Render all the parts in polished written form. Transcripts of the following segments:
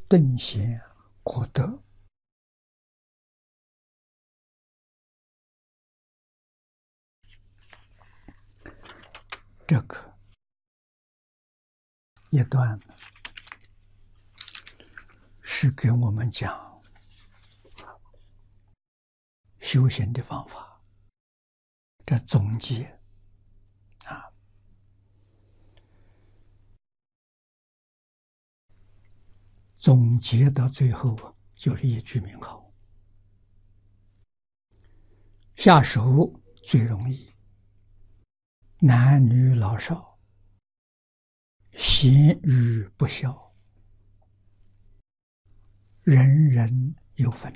顿显可得。这个一段是给我们讲修行的方法，这总结啊，总结到最后就是一句名号：下手最容易，男女老少，贤愚不肖，人人有份，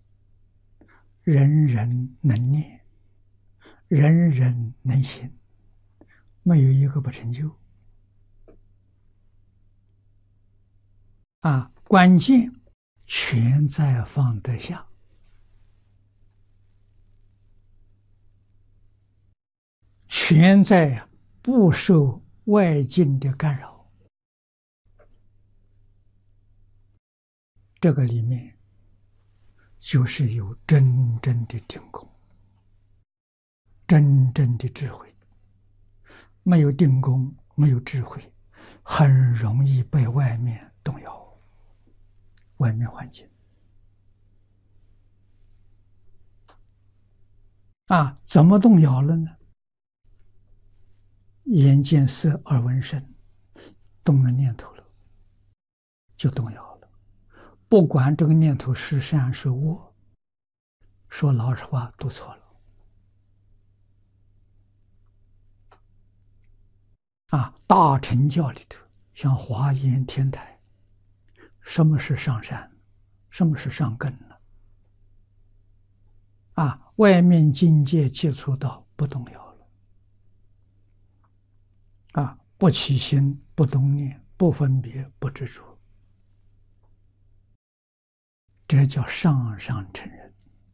人人能念，人人能行，没有一个不成就。关键全在放得下，全在不受外境的干扰。这个里面就是有真正的定功，真正的智慧。没有定功，没有智慧，很容易被外面动摇，外面环境怎么动摇了呢？眼见色，耳闻声，动了念头了，就动摇了。不管这个念头是善是恶，说老实话都错了。大乘教里头，像华严天台，什么是上善，什么是上根呢？外面境界接触到不动摇了，不起心，不动念，不分别，不执着，这叫上上乘人。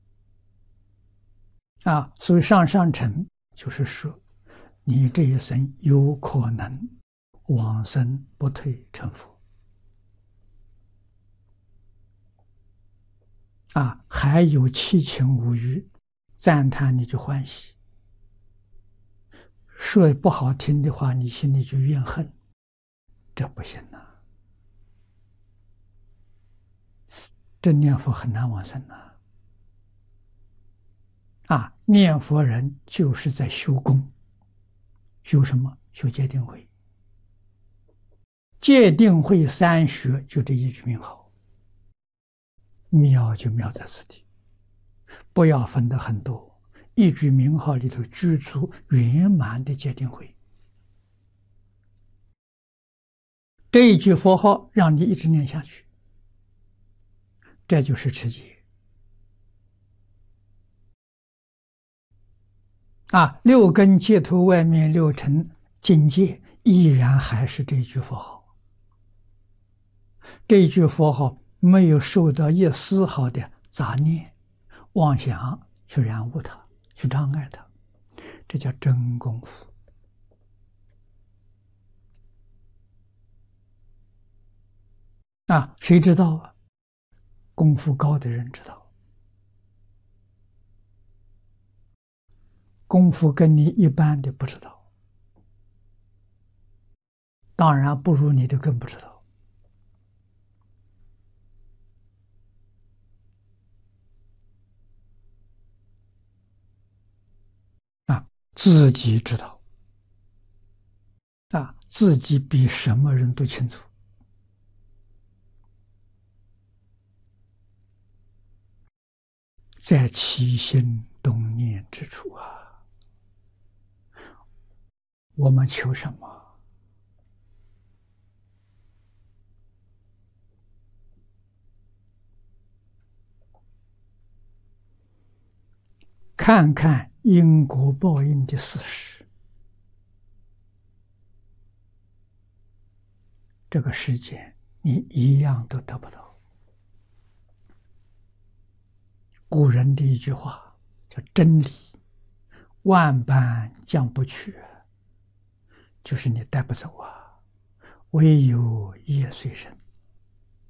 所以上上乘就是说，你这一生有可能往生不退成佛。还有七情五欲，赞叹你就欢喜，说不好听的话，你心里就怨恨，这不行这念佛很难往生念佛人就是在修功，修什么？修戒定慧。戒定慧三学就这一句名号，妙就妙在此地，不要分得很多，一句名号里头具足圆满的戒定慧。这一句佛号让你一直念下去，这就是持戒。六根接头外面六尘境界依然还是这一句佛号，这一句佛号没有受到一丝毫的杂念妄想去染污它，去障碍它，这叫真功夫谁知道功夫高的人知道，功夫跟你一般的不知道，当然不如你的更不知道。自己知道自己比什么人都清楚。在起心动念之处我们求什么？看看因果报应的事实，这个世界你一样都得不到。古人的一句话叫真理万般将不去，就是你带不走唯有业随身。